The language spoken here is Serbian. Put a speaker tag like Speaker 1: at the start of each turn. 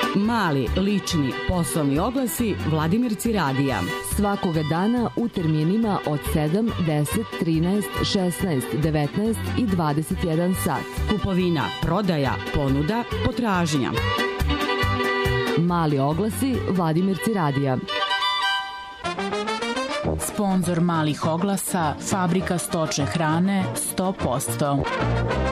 Speaker 1: Mali, lični, poslovni oglasi Vladimirci radija.
Speaker 2: Svakoga dana u terminima od 7, 10, 13, 16, 19 i 21 sat.
Speaker 1: Kupovina, prodaja, ponuda, potražnja.
Speaker 2: Mali oglasi Vladimirci radija.
Speaker 3: Sponzor malih oglasa, Fabrika stočne hrane 100%.